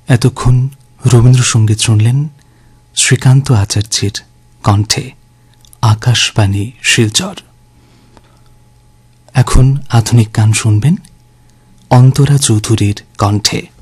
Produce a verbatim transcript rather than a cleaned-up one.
এতক্ষণ রবীন্দ্রসঙ্গীত শুনলেন শ্রীকান্ত আচার্যের কণ্ঠে। আকাশবাণী শিলচর। এখন আধুনিক গান শুনবেন অন্তরা চৌধুরীর কণ্ঠে।